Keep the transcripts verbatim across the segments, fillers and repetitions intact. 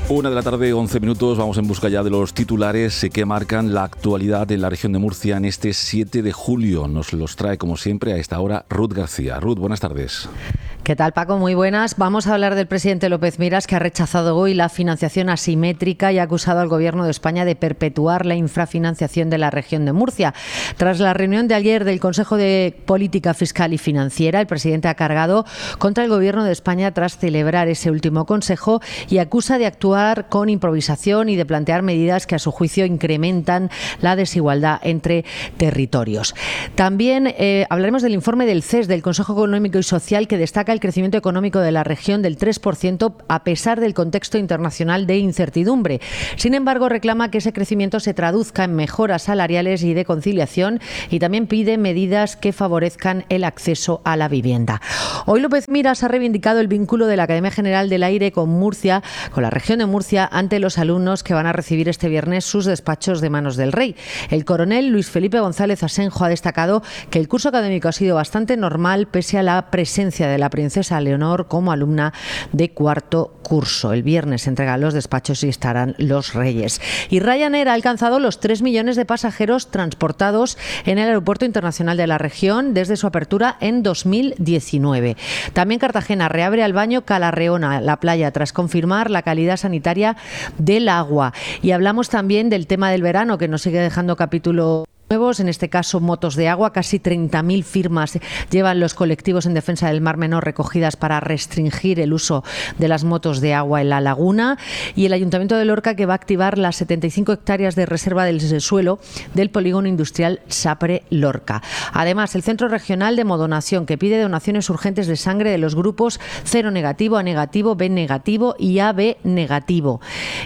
Una de la tarde, once minutos, vamos en busca ya de los titulares que marcan la actualidad en la región de Murcia en este siete de julio. Nos los trae, como siempre, a esta hora Ruth García. Ruth, buenas tardes. ¿Qué tal, Paco? Muy buenas. Vamos a hablar del presidente López Miras, que ha rechazado hoy la financiación asimétrica y ha acusado al Gobierno de España de perpetuar la infrafinanciación de la región de Murcia. Tras la reunión de ayer del Consejo de Política Fiscal y Financiera, el presidente ha cargado contra el Gobierno de España tras celebrar ese último consejo y acusa de actuar con improvisación y de plantear medidas que, a su juicio, incrementan la desigualdad entre territorios. También eh, hablaremos del informe del C E S, del Consejo Económico y Social, que destaca el crecimiento económico de la región del tres por ciento a pesar del contexto internacional de incertidumbre. Sin embargo, reclama que ese crecimiento se traduzca en mejoras salariales y de conciliación, y también pide medidas que favorezcan el acceso a la vivienda. Hoy López Miras ha reivindicado el vínculo de la Academia General del Aire con Murcia, con la región de Murcia, ante los alumnos que van a recibir este viernes sus despachos de manos del rey. El coronel Luis Felipe González Asenjo ha destacado que el curso académico ha sido bastante normal pese a la presencia de la princesa Leonor como alumna de cuarto curso. El viernes se entregan los despachos y estarán los reyes. Y Ryanair ha alcanzado los tres millones de pasajeros transportados en el Aeropuerto Internacional de la región desde su apertura en dos mil diecinueve. También Cartagena reabre al baño Calarreona, la playa, tras confirmar la calidad sanitaria del agua. Y hablamos también del tema del verano, que nos sigue dejando capítulo nuevos, en este caso motos de agua. Casi treinta mil firmas llevan los colectivos en defensa del Mar Menor recogidas para restringir el uso de las motos de agua en la laguna, y el Ayuntamiento de Lorca, que va a activar las setenta y cinco hectáreas de reserva del suelo del polígono industrial Sapre Lorca. Además, el Centro Regional de Modonación, que pide donaciones urgentes de sangre de los grupos cero negativo, A negativo, B negativo y A B negativo.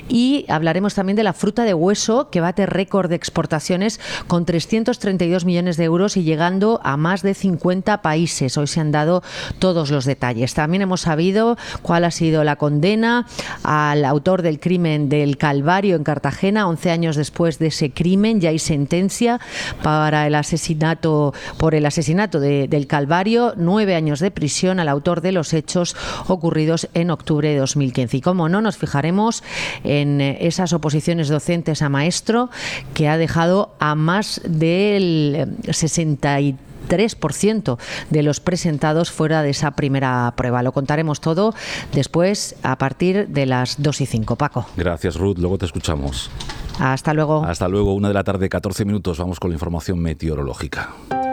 Y hablaremos también de la fruta de hueso, que bate récord de exportaciones con trescientos treinta y dos millones de euros y llegando a más de cincuenta países. Hoy se han dado todos los detalles. También hemos sabido cuál ha sido la condena al autor del crimen del Calvario en Cartagena. once años después de ese crimen ya hay sentencia para el asesinato, por el asesinato de, del Calvario. Nueve años de prisión al autor de los hechos ocurridos en octubre de dos mil quince. Y como no, nos fijaremos en esas oposiciones docentes a maestro, que ha dejado a más del sesenta y tres por ciento de los presentados fuera de esa primera prueba. Lo contaremos todo después, a partir de las dos y cinco. Paco. Gracias, Ruth. Luego te escuchamos. Hasta luego. Hasta luego. Una de la tarde, catorce minutos. Vamos con la información meteorológica.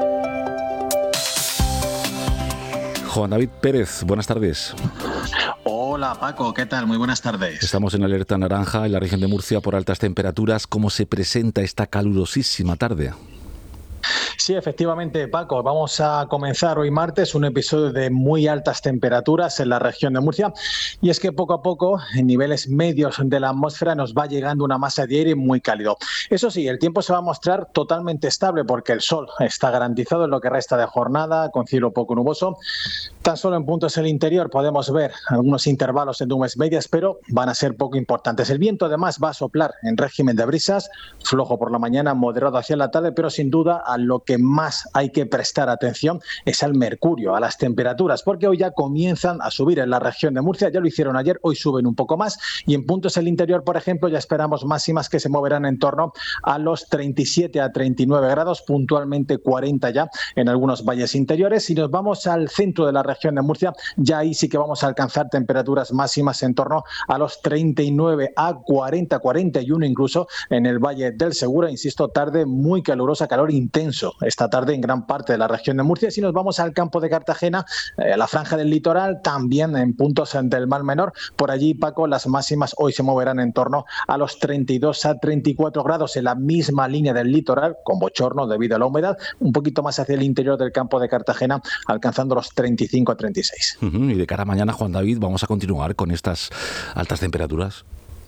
Juan David Pérez, buenas tardes. Hola Paco, ¿qué tal? Muy buenas tardes. Estamos en alerta naranja en la región de Murcia por altas temperaturas. ¿Cómo se presenta esta calurosísima tarde? Sí, efectivamente, Paco, vamos a comenzar hoy martes un episodio de muy altas temperaturas en la región de Murcia, y es que poco a poco, en niveles medios de la atmósfera, nos va llegando una masa de aire muy cálido. Eso sí, el tiempo se va a mostrar totalmente estable porque el sol está garantizado en lo que resta de jornada, con cielo poco nuboso. Tan solo en puntos del interior podemos ver algunos intervalos de nubes medias, pero van a ser poco importantes. El viento además va a soplar en régimen de brisas, flojo por la mañana, moderado hacia la tarde, pero sin duda a lo que más hay que prestar atención es al mercurio, a las temperaturas, porque hoy ya comienzan a subir en la región de Murcia. Ya lo hicieron ayer, hoy suben un poco más, y en puntos del interior, por ejemplo, ya esperamos máximas que se moverán en torno a los treinta y siete a treinta y nueve grados, puntualmente cuarenta ya en algunos valles interiores. Si nos vamos al centro de la región de Murcia, ya ahí sí que vamos a alcanzar temperaturas máximas en torno a los treinta y nueve a cuarenta, cuarenta y uno incluso en el Valle del Segura. Insisto, tarde muy calurosa, calor intenso esta tarde en gran parte de la región de Murcia. Si nos vamos al campo de Cartagena, eh, la franja del litoral, también en puntos del Mar Menor, por allí, Paco, las máximas hoy se moverán en torno a los treinta y dos a treinta y cuatro grados en la misma línea del litoral, con bochorno debido a la humedad, un poquito más hacia el interior del campo de Cartagena, alcanzando los treinta y cinco a treinta y seis. Uh-huh. Y de cara a mañana, Juan David, ¿vamos a continuar con estas altas temperaturas?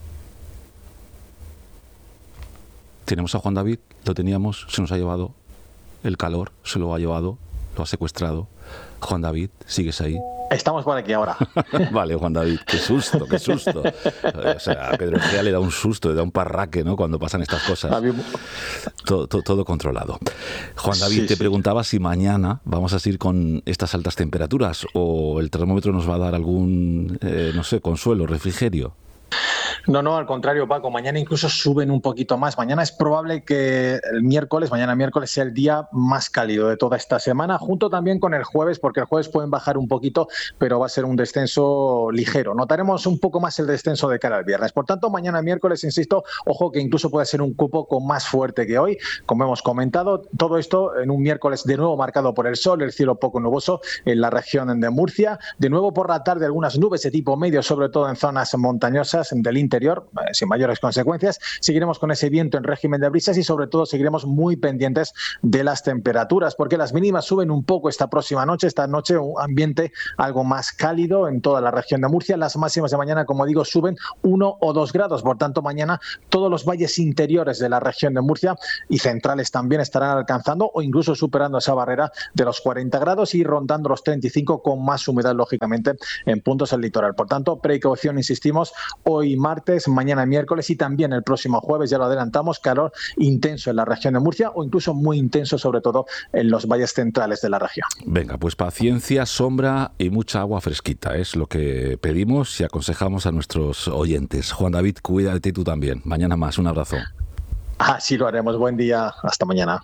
¿Tenemos a Juan David? Lo teníamos, se nos ha llevado el calor, se lo ha llevado, lo ha secuestrado. Juan David, ¿sigues ahí? Estamos por aquí ahora. Vale, Juan David, qué susto, qué susto. O sea, a Pedro Egea le da un susto, le da un parraque, ¿no?, cuando pasan estas cosas. Todo, todo, todo controlado. Juan David, sí, te sí. preguntaba si mañana vamos a seguir con estas altas temperaturas o el termómetro nos va a dar algún, eh, no sé, consuelo, refrigerio. No, no, al contrario, Paco. Mañana incluso suben un poquito más. Mañana es probable que el miércoles, mañana miércoles, sea el día más cálido de toda esta semana, junto también con el jueves, porque el jueves pueden bajar un poquito, pero va a ser un descenso ligero. Notaremos un poco más el descenso de cara al viernes. Por tanto, mañana miércoles, insisto, ojo que incluso puede ser un poco más fuerte que hoy, como hemos comentado. Todo esto en un miércoles de nuevo marcado por el sol, el cielo poco nuboso en la región de Murcia. De nuevo por la tarde algunas nubes de tipo medio, sobre todo en zonas montañosas del interior, eh, sin mayores consecuencias. Seguiremos con ese viento en régimen de brisas y sobre todo seguiremos muy pendientes de las temperaturas, porque las mínimas suben un poco esta próxima noche. Esta noche un ambiente algo más cálido en toda la región de Murcia. Las máximas de mañana, como digo, suben uno o dos grados. Por tanto, mañana todos los valles interiores de la región de Murcia y centrales también estarán alcanzando o incluso superando esa barrera de los cuarenta grados y rondando los treinta y cinco, con más humedad, lógicamente, en puntos del litoral. Por tanto, precaución, insistimos, hoy martes, mañana miércoles y también el próximo jueves, ya lo adelantamos, calor intenso en la región de Murcia o incluso muy intenso, sobre todo en los valles centrales de la región. Venga, pues paciencia, sombra y mucha agua fresquita es lo que pedimos y aconsejamos a nuestros oyentes. Juan David, cuídate tú también. Mañana más, un abrazo. Así lo haremos. Buen día. Hasta mañana.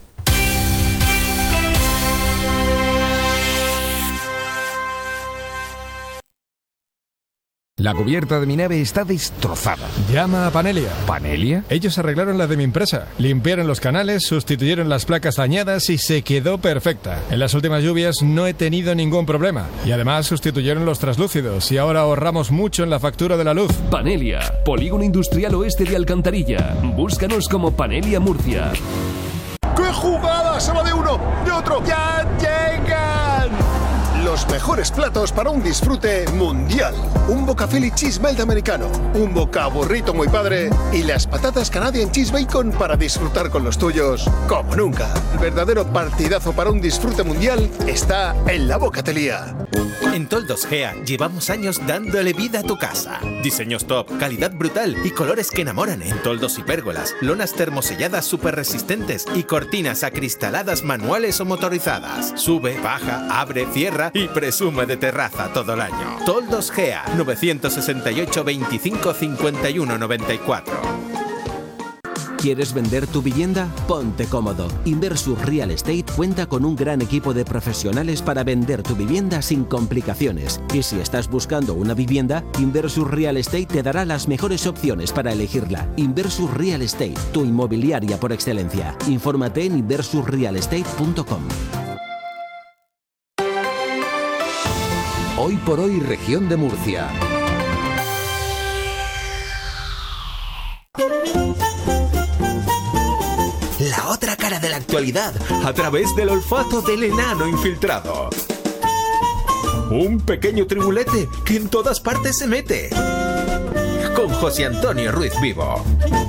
La cubierta de mi nave está destrozada. Llama a Panelia. ¿Panelia? Ellos arreglaron la de mi empresa. Limpiaron los canales, sustituyeron las placas dañadas y se quedó perfecta. En las últimas lluvias no he tenido ningún problema. Y además sustituyeron los traslúcidos y ahora ahorramos mucho en la factura de la luz. Panelia, Polígono Industrial Oeste de Alcantarilla. Búscanos como Panelia Murcia. ¡Qué jugada! Se va de uno, de otro. ¡Ya llegan! Los mejores platos para un disfrute mundial. Un boca Philly cheese melt americano, un boca burrito muy padre y las patatas Canadian cheese bacon para disfrutar con los tuyos como nunca. El verdadero partidazo para un disfrute mundial está en la Bocatelía. En Toldos Gea llevamos años dándole vida a tu casa. Diseños top, calidad brutal y colores que enamoran en toldos y pérgolas, lonas termoselladas súper resistentes y cortinas acristaladas manuales o motorizadas. Sube, baja, abre, cierra y presume de terraza todo el año. Toldos Gea, novecientos sesenta y ocho, veinticinco, cincuenta y uno, noventa y cuatro. ¿Quieres vender tu vivienda? Ponte cómodo. Inversus Real Estate cuenta con un gran equipo de profesionales para vender tu vivienda sin complicaciones. Y si estás buscando una vivienda, Inversus Real Estate te dará las mejores opciones para elegirla. Inversus Real Estate, tu inmobiliaria por excelencia. Infórmate en inversus real estate punto com. Hoy por hoy, región de Murcia. La otra cara de la actualidad, a través del olfato del enano infiltrado. Un pequeño tribulete que en todas partes se mete. Con José Antonio Ruiz Vivo.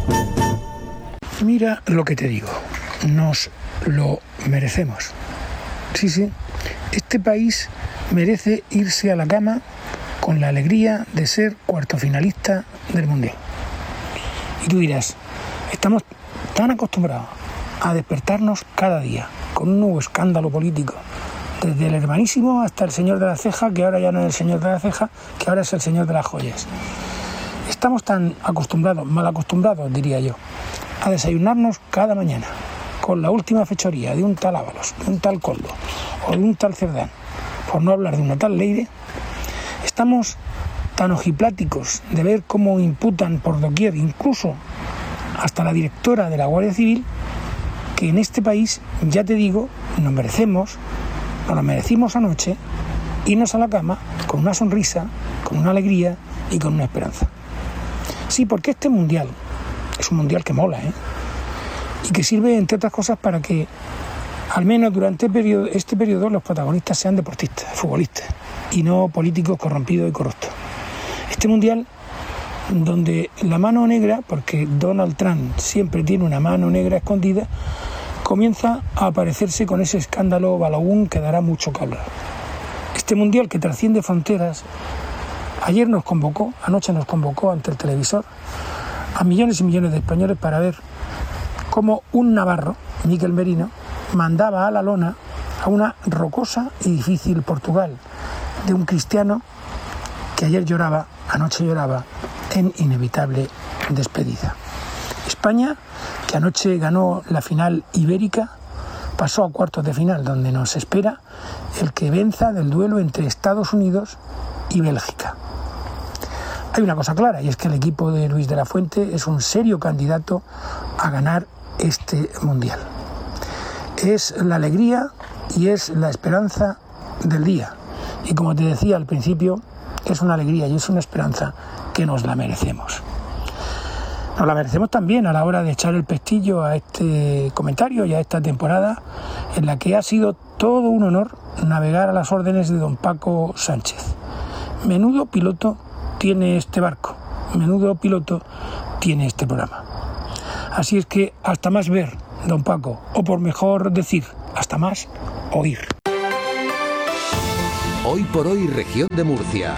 Mira lo que te digo, nos lo merecemos. Sí, sí, este país merece irse a la cama con la alegría de ser cuarto finalista del Mundial. Y tú dirás, estamos tan acostumbrados a despertarnos cada día con un nuevo escándalo político, desde el hermanísimo hasta el señor de la ceja, que ahora ya no es el señor de la ceja, que ahora es el señor de las joyas. Estamos tan acostumbrados, mal acostumbrados diría yo, a desayunarnos cada mañana con la última fechoría de un tal Ábalos, de un tal Coldo o de un tal Cerdán, por no hablar de una tal Leire. Estamos tan ojipláticos de ver cómo imputan por doquier, incluso hasta la directora de la Guardia Civil, que en este país, ya te digo, nos merecemos, nos lo merecimos anoche, irnos a la cama con una sonrisa, con una alegría y con una esperanza. Sí, porque este mundial es un mundial que mola, ¿eh? Y que sirve, entre otras cosas, para que, al menos durante este periodo, este periodo, los protagonistas sean deportistas, futbolistas, y no políticos corrompidos y corruptos. Este mundial, donde la mano negra, porque Donald Trump siempre tiene una mano negra escondida, comienza a aparecerse con ese escándalo Balaún que dará mucho que hablar. Este mundial que trasciende fronteras, ayer nos convocó, anoche nos convocó ante el televisor a millones y millones de españoles para ver cómo un navarro, Miquel Merino, mandaba a la lona a una rocosa y difícil Portugal de un cristiano que ayer lloraba, anoche lloraba, en inevitable despedida. España, que anoche ganó la final ibérica, pasó a cuartos de final, donde nos espera el que venza del duelo entre Estados Unidos y Bélgica. Hay una cosa clara, y es que el equipo de Luis de la Fuente es un serio candidato a ganar este Mundial. Es la alegría y es la esperanza del día. Y como te decía al principio, es una alegría y es una esperanza que nos la merecemos. Nos la merecemos también a la hora de echar el pestillo a este comentario y a esta temporada en la que ha sido todo un honor navegar a las órdenes de don Paco Sánchez. Menudo piloto tiene este barco, menudo piloto tiene este programa. Así es que hasta más ver, don Paco, o por mejor decir, hasta más oír. Hoy por hoy, Región de Murcia.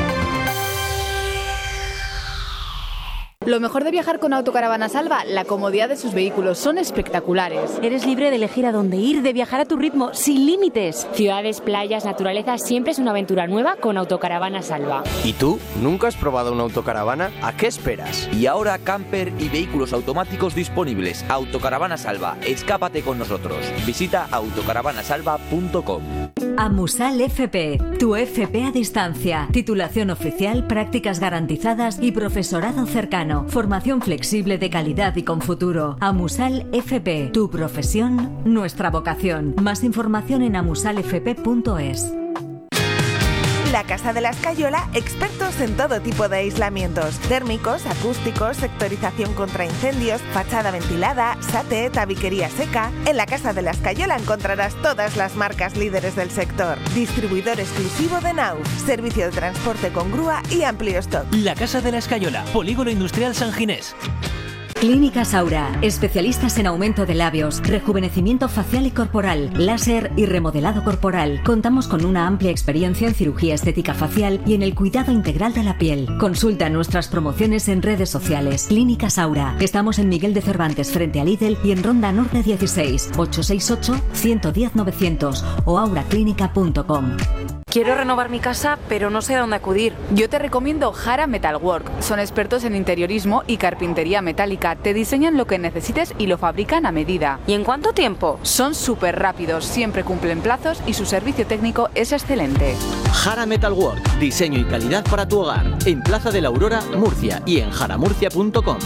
Lo mejor de viajar con Autocaravana Salva, la comodidad de sus vehículos, son espectaculares. Eres libre de elegir a dónde ir, de viajar a tu ritmo, sin límites. Ciudades, playas, naturaleza, siempre es una aventura nueva con Autocaravana Salva. ¿Y tú? ¿Nunca has probado una autocaravana? ¿A qué esperas? Y ahora camper y vehículos automáticos disponibles. Autocaravana Salva, escápate con nosotros. Visita autocaravana salva punto com. Amusal F P, tu F P a distancia. Titulación oficial, prácticas garantizadas y profesorado cercano. Formación flexible de calidad y con futuro. Amusal F P, tu profesión, nuestra vocación. Más información en amusal f p punto es. La Casa de la Escayola, expertos en todo tipo de aislamientos, térmicos, acústicos, sectorización contra incendios, fachada ventilada, SATE, tabiquería seca. En la Casa de la Escayola encontrarás todas las marcas líderes del sector. Distribuidor exclusivo de Nauf, servicio de transporte con grúa y amplio stock. La Casa de la Escayola, Polígono Industrial San Ginés. Clínica Saura, especialistas en aumento de labios, rejuvenecimiento facial y corporal, láser y remodelado corporal. Contamos con una amplia experiencia en cirugía estética facial y en el cuidado integral de la piel. Consulta nuestras promociones en redes sociales. Clínica Saura. Estamos en Miguel de Cervantes frente a Lidl y en Ronda Norte dieciséis, ocho seis ocho, uno uno cero, novecientos o auraclínica punto com. Quiero renovar mi casa, pero no sé a dónde acudir. Yo te recomiendo Jara Metalwork. Son expertos en interiorismo y carpintería metálica. Te diseñan lo que necesites y lo fabrican a medida. ¿Y en cuánto tiempo? Son súper rápidos, siempre cumplen plazos y su servicio técnico es excelente. Jara Metalwork, diseño y calidad para tu hogar. En Plaza de la Aurora, Murcia y en jara murcia punto com.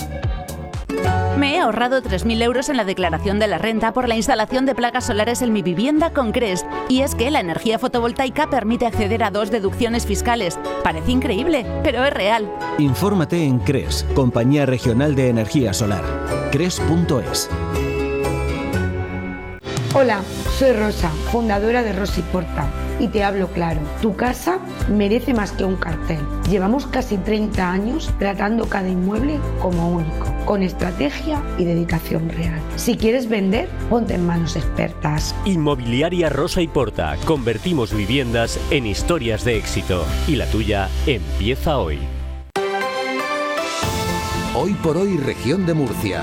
Me he ahorrado tres mil euros en la declaración de la renta por la instalación de placas solares en mi vivienda con Cres. Y es que la energía fotovoltaica permite acceder a dos deducciones fiscales. Parece increíble, pero es real. Infórmate en Cres, Compañía Regional de Energía Solar. Cres punto es. Hola, soy Rosa, fundadora de Rosa y Porta. Y te hablo claro, tu casa merece más que un cartel. Llevamos casi treinta años tratando cada inmueble como único, con estrategia y dedicación real. Si quieres vender, ponte en manos expertas. Inmobiliaria Rosa y Porta. Convertimos viviendas en historias de éxito. Y la tuya empieza hoy. Hoy por hoy, Región de Murcia.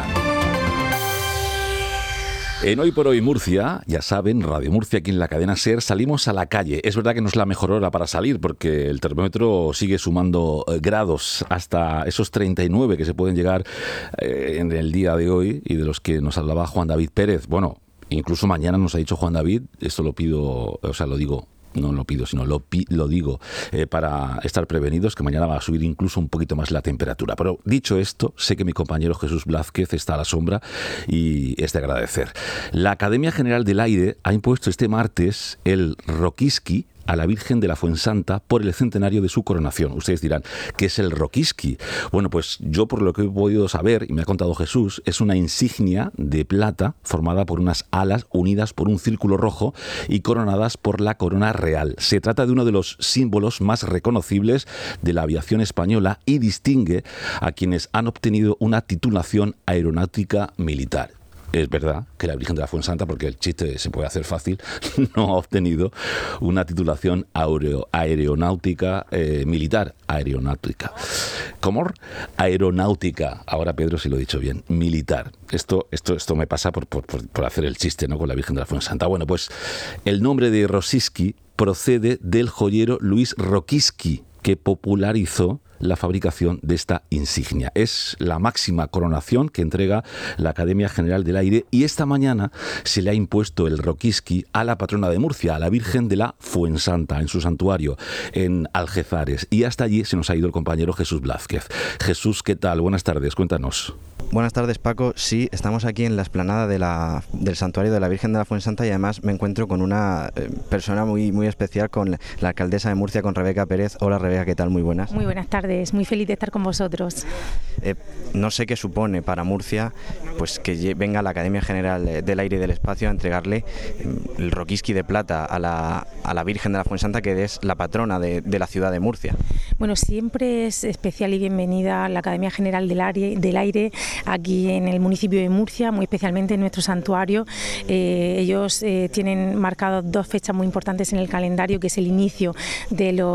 En Hoy por Hoy Murcia, ya saben, Radio Murcia, aquí en la cadena SER, salimos a la calle. Es verdad que no es la mejor hora para salir porque el termómetro sigue sumando grados hasta esos treinta y nueve que se pueden llegar eh, en el día de hoy y de los que nos hablaba Juan David Pérez. Bueno, incluso mañana nos ha dicho Juan David, esto lo pido, o sea, lo digo, no lo pido, sino lo, pi, lo digo eh, para estar prevenidos, que mañana va a subir incluso un poquito más la temperatura. Pero dicho esto, sé que mi compañero Jesús Blázquez está a la sombra y es de agradecer. La Academia General del Aire ha impuesto este martes el Roquiski a la Virgen de la Fuensanta por el centenario de su coronación. Ustedes dirán, ¿qué es el Roquiski? Bueno, pues yo por lo que he podido saber, y me ha contado Jesús, es una insignia de plata formada por unas alas unidas por un círculo rojo y coronadas por la corona real. Se trata de uno de los símbolos más reconocibles de la aviación española y distingue a quienes han obtenido una titulación aeronáutica militar. Es verdad que la Virgen de la Fuensanta, porque el chiste se puede hacer fácil, no ha obtenido una titulación aereo, aeronáutica eh, militar, aeronáutica. ¿Cómo? Aeronáutica. Ahora, Pedro, si lo he dicho bien, militar. Esto, esto, esto me pasa por, por, por hacer el chiste, ¿no?, con la Virgen de la Fuensanta. Bueno, pues el nombre de Roquiski procede del joyero Luis Roquiski, que popularizó la fabricación de esta insignia. Es la máxima coronación que entrega la Academia General del Aire y esta mañana se le ha impuesto el Roquisqui a la patrona de Murcia, a la Virgen de la Fuensanta, en su santuario, en Algézares. Y hasta allí se nos ha ido el compañero Jesús Blázquez. Jesús, ¿qué tal? Buenas tardes, cuéntanos. Buenas tardes, Paco. Sí, estamos aquí en la explanada de la, del santuario de la Virgen de la Fuensanta y además me encuentro con una eh, persona muy, muy especial, con la alcaldesa de Murcia, con Rebeca Pérez. Hola, Rebeca, ¿qué tal? Muy buenas. Muy buenas tardes, muy feliz de estar con vosotros. Eh, no sé qué supone para Murcia pues que venga la Academia General del Aire y del Espacio a entregarle eh, el Roquisqui de plata a la, a la Virgen de la Fuensanta, que es la patrona de, de la ciudad de Murcia. Bueno, siempre es especial y bienvenida la Academia General del Aire, del Aire aquí en el municipio de Murcia, muy especialmente en nuestro santuario. Eh, ellos eh, tienen marcados dos fechas muy importantes en el calendario, que es el inicio de los